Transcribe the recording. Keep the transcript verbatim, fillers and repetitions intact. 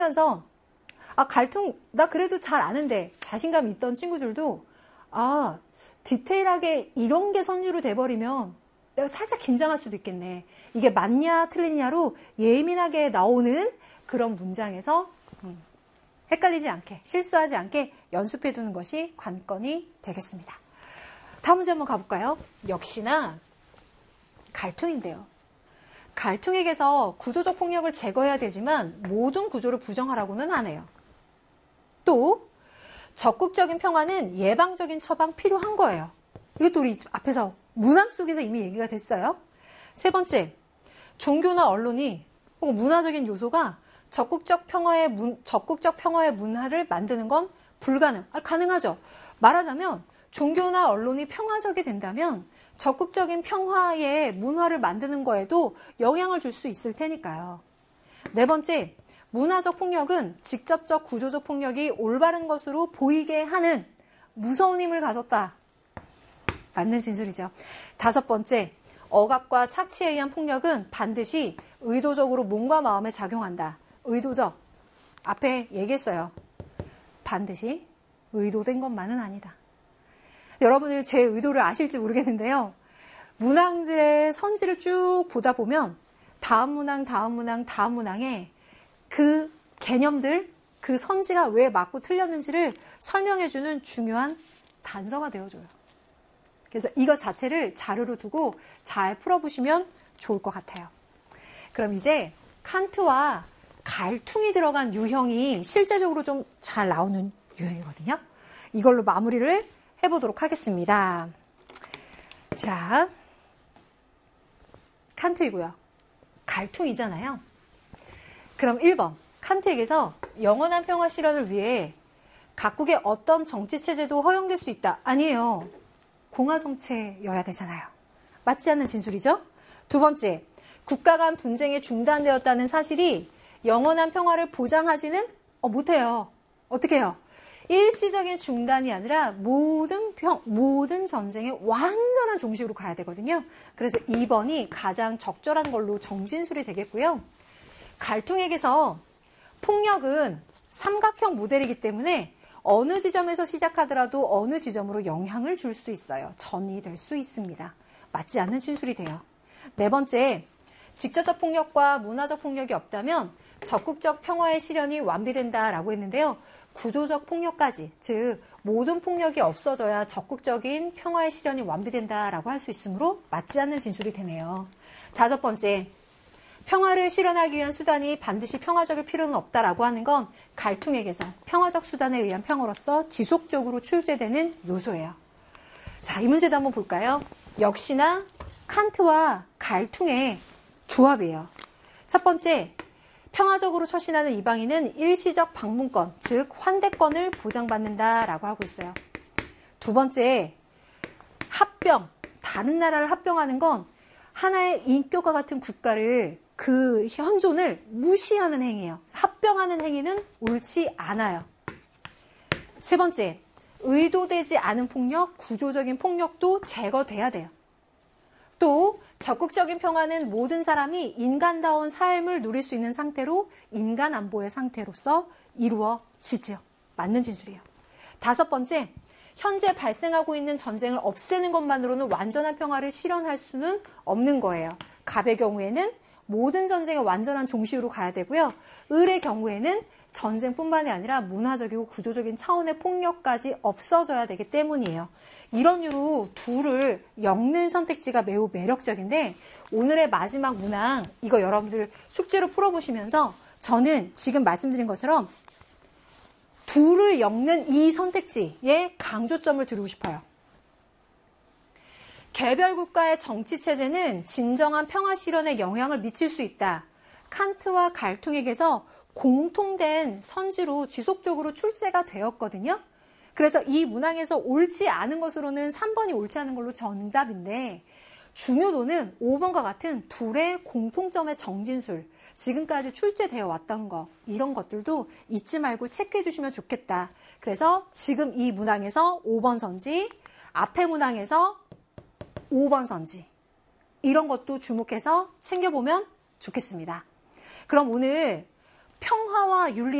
하면서 아 갈통 나 그래도 잘 아는데 자신감 있던 친구들도 아 디테일하게 이런 게 선유로 돼버리면 내가 살짝 긴장할 수도 있겠네. 이게 맞냐 틀리냐로 예민하게 나오는 그런 문장에서 음, 헷갈리지 않게 실수하지 않게 연습해 두는 것이 관건이 되겠습니다. 다음 문제 한번 가볼까요? 역시나 갈퉁인데요. 갈퉁에게서 구조적 폭력을 제거해야 되지만 모든 구조를 부정하라고는 안 해요. 또 적극적인 평화는 예방적인 처방 필요한 거예요. 이것도 우리 앞에서 문항 속에서 이미 얘기가 됐어요. 세 번째, 종교나 언론이 혹은 문화적인 요소가 적극적 평화의 문, 적극적 평화의 문화를 만드는 건 불가능. 아, 가능하죠. 말하자면 종교나 언론이 평화적이 된다면 적극적인 평화의 문화를 만드는 거에도 영향을 줄 수 있을 테니까요. 네 번째, 문화적 폭력은 직접적 구조적 폭력이 올바른 것으로 보이게 하는 무서운 힘을 가졌다. 맞는 진술이죠. 다섯 번째, 억압과 착취에 의한 폭력은 반드시 의도적으로 몸과 마음에 작용한다. 의도적. 앞에 얘기했어요. 반드시 의도된 것만은 아니다. 여러분들 제 의도를 아실지 모르겠는데요. 문항들의 선지를 쭉 보다 보면 다음 문항, 다음 문항, 다음 문항에 그 개념들, 그 선지가 왜 맞고 틀렸는지를 설명해주는 중요한 단서가 되어줘요. 그래서 이것 자체를 자료로 두고 잘 풀어보시면 좋을 것 같아요. 그럼 이제 칸트와 갈퉁이 들어간 유형이 실제적으로 좀 잘 나오는 유형이거든요. 이걸로 마무리를 해보도록 하겠습니다. 자, 칸트이고요. 갈퉁이잖아요. 그럼 일 번, 칸트에게서 영원한 평화 실현을 위해 각국의 어떤 정치체제도 허용될 수 있다. 아니에요. 공화정체여야 되잖아요. 맞지 않는 진술이죠. 두 번째, 국가 간 분쟁이 중단되었다는 사실이 영원한 평화를 보장하지는 어, 못해요. 어떻게 해요? 일시적인 중단이 아니라 모든 평, 모든 전쟁의 완전한 종식으로 가야 되거든요. 그래서 이 번이 가장 적절한 걸로 정진술이 되겠고요. 갈퉁에게서 폭력은 삼각형 모델이기 때문에 어느 지점에서 시작하더라도 어느 지점으로 영향을 줄 수 있어요. 전이 될 수 있습니다. 맞지 않는 진술이 돼요. 네 번째, 직접적 폭력과 문화적 폭력이 없다면 적극적 평화의 실현이 완비된다라고 했는데요. 구조적 폭력까지, 즉 모든 폭력이 없어져야 적극적인 평화의 실현이 완비된다라고 할 수 있으므로 맞지 않는 진술이 되네요. 다섯 번째, 평화를 실현하기 위한 수단이 반드시 평화적일 필요는 없다라고 하는 건 갈퉁에게서 평화적 수단에 의한 평화로서 지속적으로 출제되는 요소예요. 자, 이 문제도 한번 볼까요? 역시나 칸트와 갈퉁의 조합이에요. 첫 번째, 평화적으로 처신하는 이방인은 일시적 방문권, 즉 환대권을 보장받는다라고 하고 있어요. 두 번째, 합병, 다른 나라를 합병하는 건 하나의 인격과 같은 국가를 그 현존을 무시하는 행위예요. 합병하는 행위는 옳지 않아요. 세 번째, 의도되지 않은 폭력, 구조적인 폭력도 제거돼야 돼요. 또 적극적인 평화는 모든 사람이 인간다운 삶을 누릴 수 있는 상태로 인간 안보의 상태로서 이루어지지요. 맞는 진술이에요. 다섯 번째, 현재 발생하고 있는 전쟁을 없애는 것만으로는 완전한 평화를 실현할 수는 없는 거예요. 갑의 경우에는 모든 전쟁의 완전한 종식으로 가야 되고요. 을의 경우에는 전쟁뿐만이 아니라 문화적이고 구조적인 차원의 폭력까지 없어져야 되기 때문이에요. 이런 이유로 둘을 엮는 선택지가 매우 매력적인데 오늘의 마지막 문항, 이거 여러분들 숙제로 풀어보시면서 저는 지금 말씀드린 것처럼 둘을 엮는 이 선택지에 강조점을 두고 싶어요. 개별 국가의 정치체제는 진정한 평화 실현에 영향을 미칠 수 있다. 칸트와 갈퉁에게서 공통된 선지로 지속적으로 출제가 되었거든요. 그래서 이 문항에서 옳지 않은 것으로는 삼 번이 옳지 않은 걸로 정답인데 중요도는 오 번과 같은 둘의 공통점의 정진술, 지금까지 출제되어 왔던 거, 이런 것들도 잊지 말고 체크해 주시면 좋겠다. 그래서 지금 이 문항에서 오 번 선지, 앞에 문항에서 오 번 선지, 이런 것도 주목해서 챙겨보면 좋겠습니다. 그럼 오늘 평화와 윤리